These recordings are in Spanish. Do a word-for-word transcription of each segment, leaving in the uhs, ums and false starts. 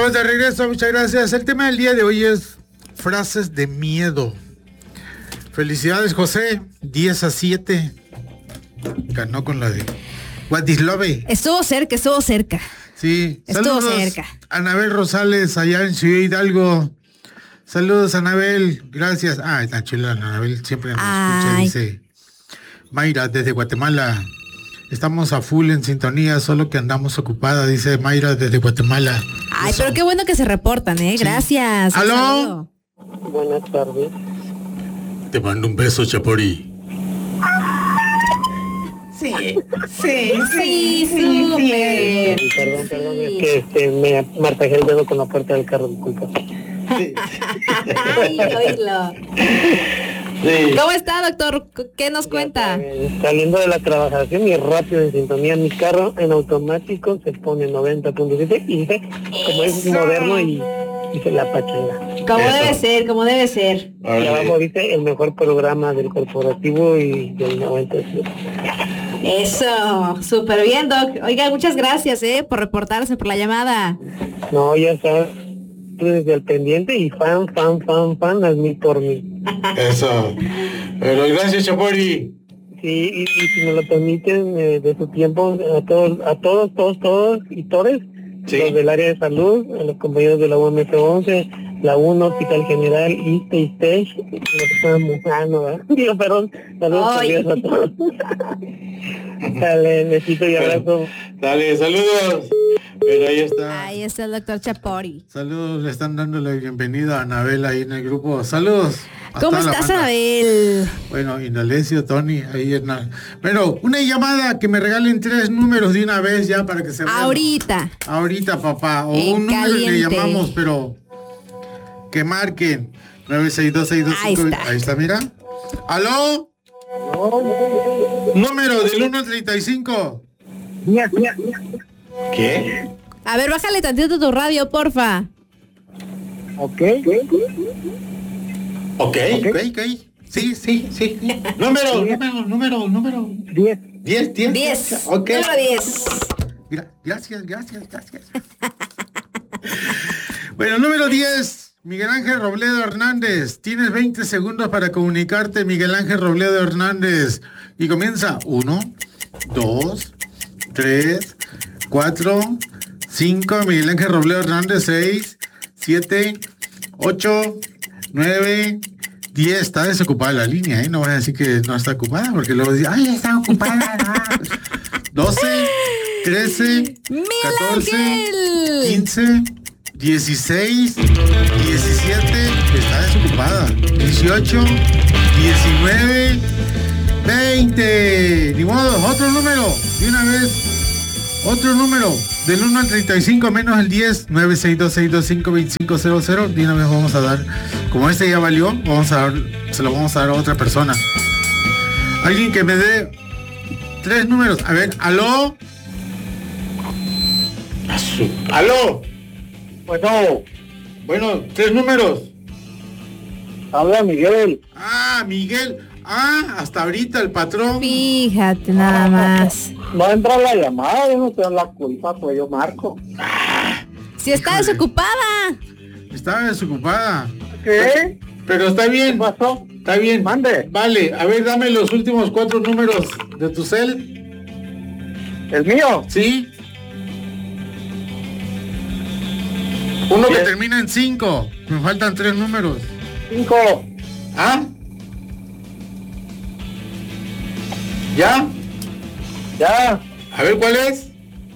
estamos de regreso, muchas gracias. El tema del día de hoy es frases de miedo. Felicidades, José, diez a siete. Ganó con la de What is Love. Estuvo cerca, estuvo cerca. Sí, estuvo saludos, cerca. Anabel Rosales, allá en Ciudad Hidalgo. Saludos, Anabel, gracias. Ah, está chula, Anabel, siempre nos escucha, dice Mayra, desde Guatemala. Estamos a full en sintonía, solo que andamos ocupada, dice Mayra desde Guatemala. Ay, Eso. pero qué bueno que se reportan, ¿eh? Sí. Gracias. ¿Aló? Buenas tardes. Te mando un beso, Chapori. Sí, sí, sí, súper. Perdón, perdón, es que este, me martajé el dedo con la puerta del carro, disculpa. Sí. Ay, oílo. Sí. ¿Cómo está, doctor? ¿Qué nos cuenta? Eh, saliendo de la trabajación y rápido en sintonía, mi carro en automático se pone noventa punto siete y dice, como es moderno y dice la pachanga. Como Eso. debe ser, como debe ser. Y abajo dice el mejor programa del corporativo y del noventa y siete. Eso, súper bien, Doc. Oiga, muchas gracias, ¿eh? Por reportarse, por la llamada. No, ya sabes, desde el pendiente y fan, fan, fan, fan, al mí por mí. Eso. Pero gracias, Chapori. Sí, y, y si me lo permiten, eh, de su tiempo, a todos, a todos, todos, todos, y todos, Sí. los del área de salud, a los compañeros de la U M S once, la uno, Hospital General, ISTE, ISTESH, los que estamos, ah, no, ¿verdad? Digo, perdón, saludos Ay. a todos. Dale, besito y abrazo. Dale, saludos. Pero ahí está. Ahí está el doctor Chapori. Saludos, le están dando la bienvenida a Anabel ahí en el grupo. Saludos. a ¿Cómo toda la estás, banda. Anabel? Bueno, Indalecio, Tony, ahí en la... Bueno, una llamada, que me regalen tres números de una vez ya para que se vean. Ahorita. Ahorita, papá. O En un número y le caliente. llamamos, pero que marquen. nueve seis dos seis dos cinco. Ahí está. Ahí está, mira. ¿Aló? Número del uno al treinta y cinco. Mía, mía, mía. ¿Qué? A ver, bájale tantito tu radio, porfa. Ok. Ok, ok, ok. Sí, sí, sí. Número, número, número, número. Diez. Diez, diez. diez. Ok. Número diez. Gra- gracias, gracias, gracias. Bueno, número diez. Miguel Ángel Robledo Hernández. Tienes veinte segundos para comunicarte, Miguel Ángel Robledo Hernández. Y comienza. Uno, dos, tres, cuatro, cinco. Miguel Ángel Robledo Hernández. Seis, siete, ocho, nueve, diez. Está desocupada la línea, ¿eh? No vas a decir que no está ocupada, porque luego dice, ay, está ocupada. doce, trece, ¡Miguel catorce, Ángel! quince, dieciséis, diecisiete, está desocupada. dieciocho, diecinueve, veinte. Ni modo, otro número, de una vez. Otro número, del uno al treinta y cinco menos el diez, nueve seis dos seis dos cinco dos cinco cero cero. De una vez vamos a dar, como este ya valió, vamos a dar, se lo vamos a dar a otra persona. Alguien que me dé tres números. A ver, aló. Aló. Bueno, Bueno, tres números. habla Miguel. Ah, Miguel. Ah, hasta ahorita el patrón. Fíjate nada más. Va a entrar la llamada, yo no tengo la culpa, pues yo marco. Si está Híjole. desocupada. Estaba desocupada. ¿Qué? Pero está ¿Qué bien. pasó? Está bien. Mande. Vale, a ver, dame los últimos cuatro números de tu cel. ¿El mío? ¿Sí? Uno que Bien. termina en cinco. Me faltan tres números. Cinco. ¿Ah? ¿Ya? Ya. A ver, ¿cuál es?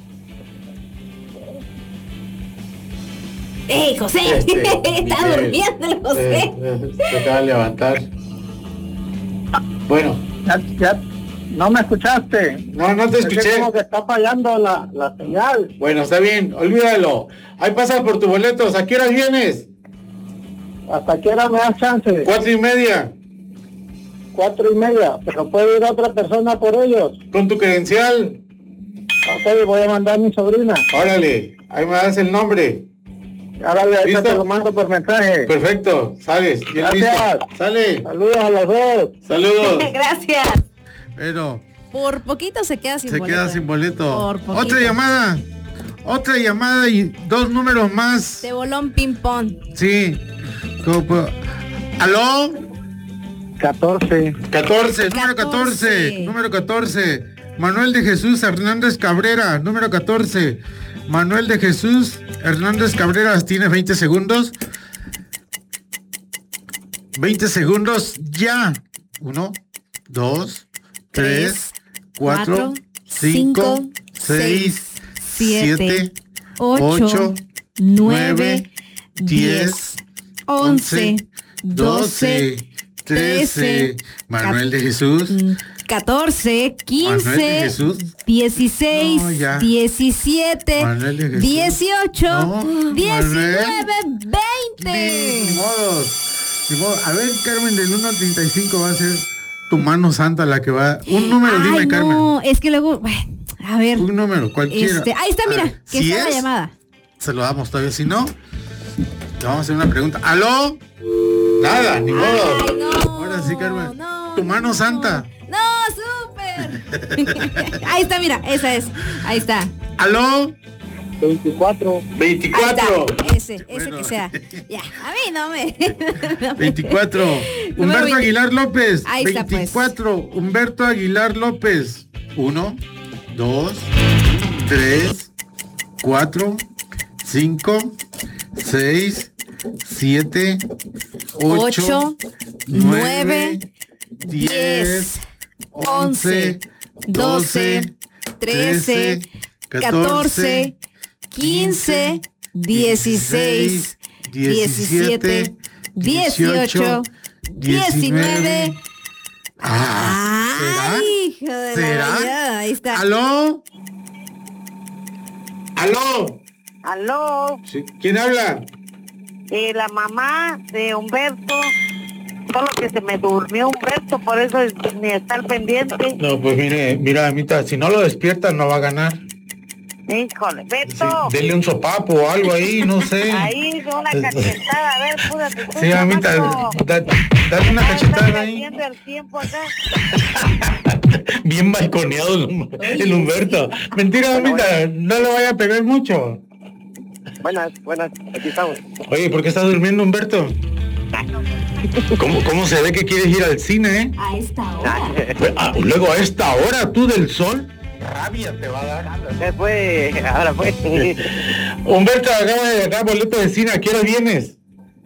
¡Ey, José! Este, Está Miguel. durmiendo el José. Eh, eh, se acaba de levantar. Bueno, Ya, ya. No me escuchaste. no, no te Es que escuché. como que está fallando la, la señal. Bueno, está bien, olvídalo. Ahí pasas por tus boletos. ¿A qué horas vienes? ¿Hasta qué hora me das chance? Cuatro y media. Cuatro y media. Pero puede ir otra persona por ellos. Con tu credencial. Ok, voy a mandar a mi sobrina. Órale, ahí me das el nombre. Ahora ahorita ¿Listo? te lo mando por mensaje. Perfecto, sales. Bien Gracias. listo. Sale. Saludos a los dos. Saludos. Gracias. Pero Por poquito se queda sin se boleto. queda sin boleto. Por poquito. Otra llamada. Otra llamada y dos números más. De bolón ping-pong. Sí. ¿Cómo puedo? ¿Aló? catorce. catorce, número catorce. Número catorce. Manuel de Jesús Hernández Cabrera, número catorce. Manuel de Jesús Hernández Cabrera, tienes veinte segundos. veinte segundos ya. Uno, dos, tres, cuatro, cinco, seis, siete, ocho, nueve, diez, once, doce, trece. Manuel de Jesús. catorce, quince, Manuel de Jesús. dieciséis, No, ya. diecisiete, Manuel de Jesús. dieciocho, No, diecinueve, Ni veinte. modos. Ni modos. A ver, Carmen, del uno al treinta y cinco va a ser tu mano santa la que va. Un número, dime, Ay, Carmen. no, es que luego, bueno, a ver. Un número, cualquiera. Este, ahí está, A mira, ver, que si está la es, llamada. se lo damos todavía. Si no, le vamos a hacer una pregunta. ¿Aló? Nada, ni modo. Ay, no, Ahora sí, Carmen. no, tu mano no. santa. No, súper. Ahí está, mira, esa es. Ahí está. ¿Aló? veinticuatro. Ahí veinticuatro. está. Ese, ese Bueno. que sea. Ya, a mí no me. no me- veinticuatro. Número Humberto veinte. Aguilar López. Ahí está, pues. veinticuatro. Humberto Aguilar López. Uno, dos, tres, cuatro, cinco, seis, siete, ocho, Ocho, nueve, nueve, diez, once, doce, trece, catorce, quince, dieciséis, diecisiete, dieciocho, diecinueve. Ah, Ay, hijo de la ¿será? rayada, ahí está. ¿Aló? ¿Aló? Aló, Sí, ¿quién habla? eh, la mamá de Humberto. Solo que se me durmió Humberto, por eso es- ni está al pendiente. No, pues mire, mira, amita, si no lo despierta no va a ganar. Híjole, Sí, Beto. dele un sopapo o algo ahí, no sé. Ahí, una cachetada, a ver, púdate tú, Sí, amita, chamaco. da- dale una Ya cachetada está ahí. perdiendo el tiempo acá. Bien balconeado el, Hum- el Humberto. Mentira, amita, no le vaya a pegar mucho. Buenas, buenas, aquí estamos. Oye, ¿por qué estás durmiendo, Humberto? ¿Cómo, cómo se ve que quieres ir al cine, eh? A esta hora. Ah, luego a esta hora, tú del sol, rabia te va a dar. Ya fue, ahora fue. Humberto, acaba de ganar boleto de cine, ¿a qué hora vienes?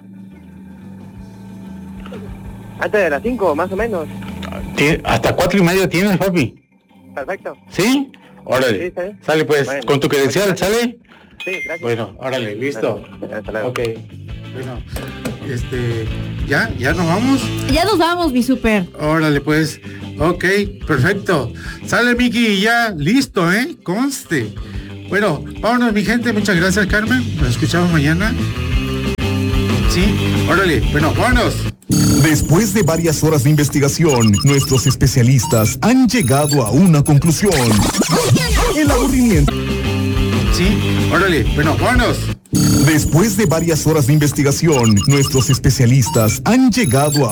Antes de las cinco, más o menos. Tie- Hasta cuatro y media tienes, papi. Perfecto. ¿Sí? Sí, Órale. está bien. Sale pues, Bueno. con tu credencial, ¿sale? Sí, gracias. Bueno, órale, listo. Bueno, hasta luego. Ok. Bueno, este, ¿ya? ¿Ya nos vamos? Ya nos vamos, mi súper. Órale, pues. Ok, perfecto. Sale, Miki, ya listo, ¿eh? Conste. Bueno, vámonos, mi gente. Muchas gracias, Carmen. Nos escuchamos mañana. Sí, órale. Bueno, vámonos. Después de varias horas de investigación, nuestros especialistas han llegado a una conclusión. El aburrimiento. Sí, órale. Bueno, vámonos. Después de varias horas de investigación, nuestros especialistas han llegado a